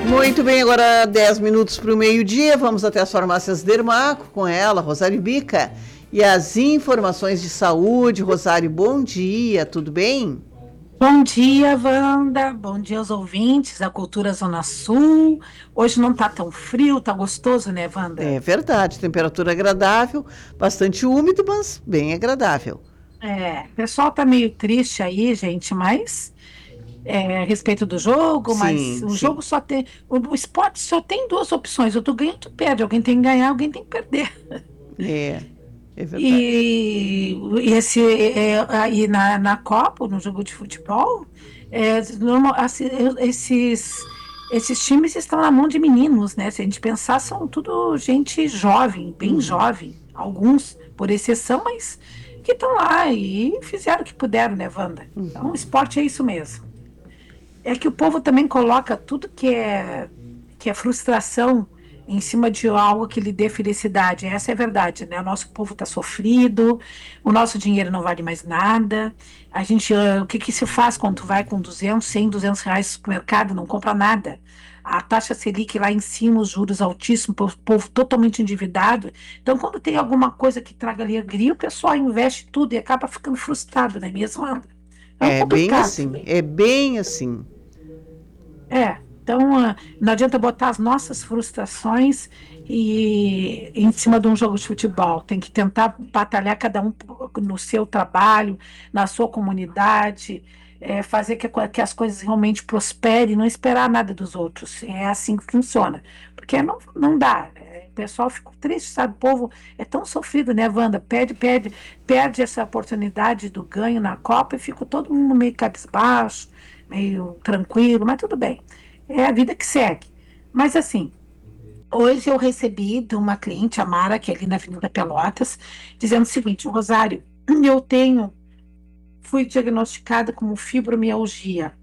Muito bem, agora 10 minutos para o meio-dia, vamos até as farmácias Dermaco com ela, Rosário Bica, e as informações de saúde. Rosário, bom dia, tudo bem? Bom dia, Wanda. Bom dia aos ouvintes da Cultura Zona Sul. Hoje não tá tão frio, tá gostoso, né, Wanda? É verdade, temperatura agradável, bastante úmido, mas bem agradável. O pessoal tá meio triste aí, gente, mas a respeito do jogo, mas Sim, o sim, jogo só tem. O esporte só tem duas opções: ou tu ganha ou tu perde. Alguém tem que ganhar, alguém tem que perder. é, é verdade. Aí na Copa, no jogo de futebol, esses times estão na mão de meninos, né? Se a gente pensar, são tudo gente jovem, bem Uhum. jovem, alguns por exceção, mas que estão lá e fizeram o que puderam, né, Wanda? Então, o esporte é isso mesmo. É que o povo também coloca tudo que é frustração em cima de algo que lhe dê felicidade. Essa é a verdade, né? O nosso povo está sofrido, o nosso dinheiro não vale mais nada. O que que se faz quando tu vai com 200, 100, R$ 200 no supermercado, não compra nada? A taxa Selic lá em cima, os juros altíssimos, o povo totalmente endividado. Então, quando tem alguma coisa que traga alegria, o pessoal investe tudo e acaba ficando frustrado, não é mesmo, André? É É bem complicado. assim, é bem assim. Então não adianta botar as nossas frustrações em cima de um jogo de futebol. Tem que tentar batalhar cada um no seu trabalho, na sua comunidade, fazer que as coisas realmente prosperem, não esperar nada dos outros. É assim que funciona. Porque não dá. O pessoal fica triste, sabe? O povo é tão sofrido, né, Wanda? Perde essa oportunidade do ganho na Copa e fica todo mundo meio cabisbaixo, meio tranquilo, mas tudo bem. É a vida que segue. Mas assim, hoje eu recebi de uma cliente, a Mara, que é ali na Avenida Pelotas, dizendo o seguinte: Rosário, eu fui diagnosticada como fibromialgia.